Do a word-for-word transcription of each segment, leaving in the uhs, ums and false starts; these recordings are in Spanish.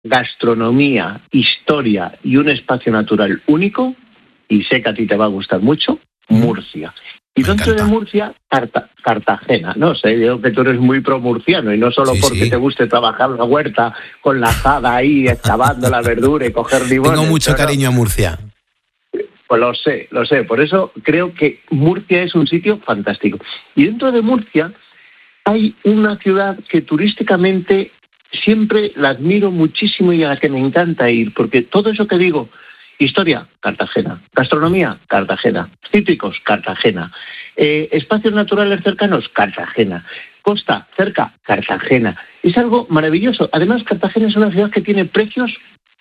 gastronomía, historia y un espacio natural único, y sé que a ti te va a gustar mucho, Murcia. Y dentro de Murcia, Carta, Cartagena. No sé, yo que tú eres muy pro-murciano, y no solo sí, porque sí. te guste trabajar la huerta con la azada ahí, excavando la verdura y coger limones. Tengo mucho cariño a Murcia. Pues lo sé, lo sé. Por eso creo que Murcia es un sitio fantástico. Y dentro de Murcia hay una ciudad que turísticamente siempre la admiro muchísimo y a la que me encanta ir, porque todo eso que digo... Historia, Cartagena. Gastronomía, Cartagena. Cítricos, Cartagena. Eh, espacios naturales cercanos, Cartagena. Costa, cerca, Cartagena. Es algo maravilloso. Además, Cartagena es una ciudad que tiene precios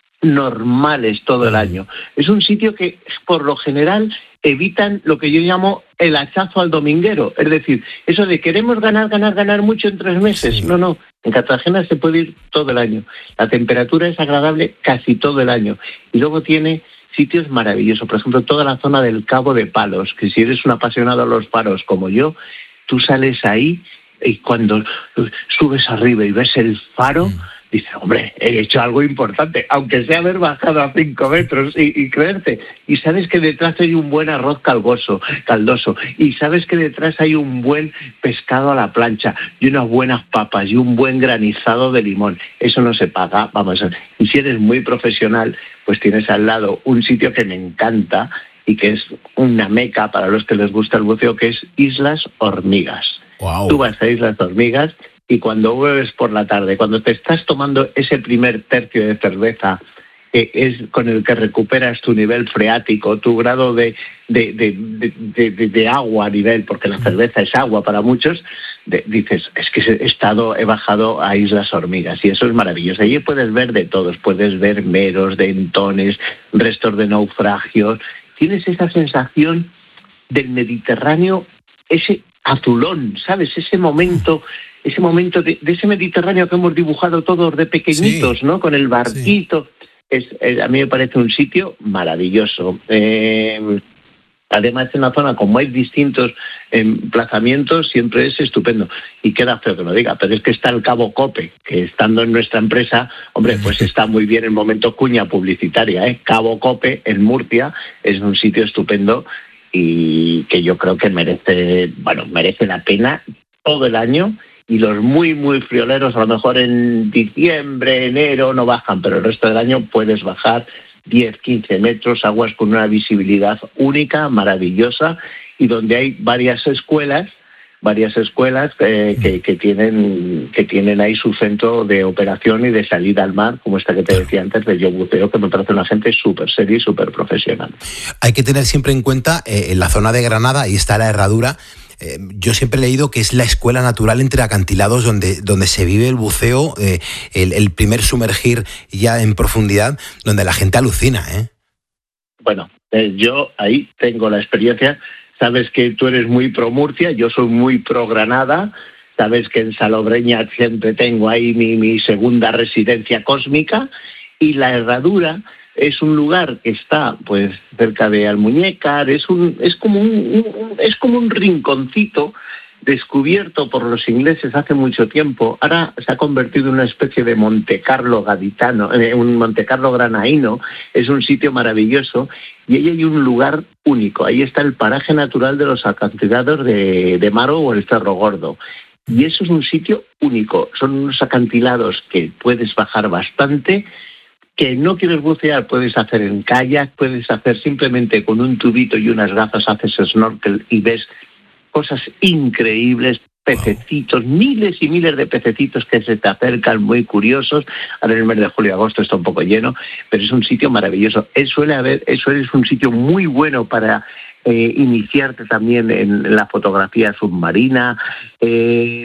normales todo el año. Es un sitio que, por lo general, evitan lo que yo llamo el hachazo al dominguero. Es decir, eso de queremos ganar, ganar, ganar mucho en tres meses. Sí. No, no. En Cartagena se puede ir todo el año. La temperatura es agradable casi todo el año. Y luego tiene sitios maravillosos. Por ejemplo, toda la zona del Cabo de Palos, que si eres un apasionado a los faros como yo, tú sales ahí y cuando subes arriba y ves el faro... Mm. Dice, hombre, he hecho algo importante, aunque sea haber bajado a cinco metros y, y creerte. Y sabes que detrás hay un buen arroz calgoso, caldoso. Y sabes que detrás hay un buen pescado a la plancha y unas buenas papas y un buen granizado de limón. Eso no se paga, vamos. Y si eres muy profesional, pues tienes al lado un sitio que me encanta y que es una meca para los que les gusta el buceo, que es Islas Hormigas. Wow. Tú vas a Islas Hormigas y cuando bebes por la tarde, cuando te estás tomando ese primer tercio de cerveza, que es con el que recuperas tu nivel freático, tu grado de, de, de, de, de, de agua a nivel, porque la cerveza es agua para muchos, de, dices, es que he estado, he bajado a Islas Hormigas, y eso es maravilloso. Allí puedes ver de todos, puedes ver meros, dentones, restos de naufragios. Tienes esa sensación del Mediterráneo, ese azulón, ¿sabes? Ese momento... ese momento de, de ese Mediterráneo que hemos dibujado todos de pequeñitos, sí, ¿no? Con el barquito. Sí. Es, es, a mí me parece un sitio maravilloso. Eh, además, en la zona, como hay distintos emplazamientos, siempre es estupendo. Y queda feo que lo diga, pero es que está el Cabo Cope, que estando en nuestra empresa, hombre, pues está muy bien el momento cuña publicitaria, ¿eh? Cabo Cope, en Murcia, es un sitio estupendo y que yo creo que merece, bueno, merece la pena todo el año. Y los muy, muy frioleros, a lo mejor en diciembre, enero no bajan, pero el resto del año puedes bajar diez, quince metros, aguas con una visibilidad única, maravillosa, y donde hay varias escuelas, varias escuelas eh, que, que, tienen, que tienen ahí su centro de operación y de salida al mar, como esta que te decía antes del Yo Buceo, que me parece una gente súper seria y súper profesional. Hay que tener siempre en cuenta, eh, en la zona de Granada, ahí está la Herradura. Eh, yo siempre he leído que es la escuela natural entre acantilados donde, donde se vive el buceo, eh, el, el primer sumergir ya en profundidad, donde la gente alucina, ¿eh? Bueno, eh, yo ahí tengo la experiencia. Sabes que tú eres muy pro Murcia, yo soy muy pro Granada. Sabes que en Salobreña siempre tengo ahí mi, mi segunda residencia cósmica. Y la Herradura es un lugar que está pues cerca de Almuñécar, es un es como un, un es como un rinconcito descubierto por los ingleses hace mucho tiempo. Ahora se ha convertido en una especie de Montecarlo gaditano, eh, un Montecarlo granaíno. Es un sitio maravilloso y ahí hay un lugar único. Ahí está el paraje natural de los acantilados de, de Maro o el Cerro Gordo. Y eso es un sitio único. Son unos acantilados que puedes bajar bastante. Que no quieres bucear, puedes hacer en kayak, puedes hacer simplemente con un tubito y unas gafas, haces snorkel y ves cosas increíbles, pececitos, wow. miles y miles de pececitos que se te acercan muy curiosos. Ahora en el mes de julio y agosto está un poco lleno, pero es un sitio maravilloso. Es, suele haber, eso es un sitio muy bueno para eh, iniciarte también en la fotografía submarina. Eh,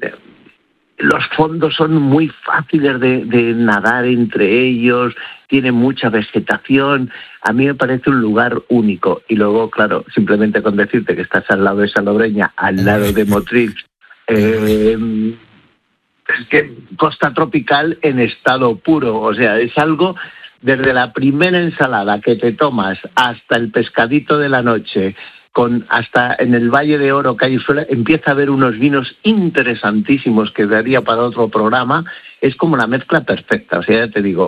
Los fondos son muy fáciles de, de nadar entre ellos, tiene mucha vegetación. A mí me parece un lugar único. Y luego, claro, simplemente con decirte que estás al lado de Salobreña, al lado de Motril, eh, es que costa tropical en estado puro. O sea, es algo desde la primera ensalada que te tomas hasta el pescadito de la noche, con hasta en el Valle de Oro que hay suele, empieza a haber unos vinos interesantísimos que daría para otro programa. Es como la mezcla perfecta. O sea, ya te digo,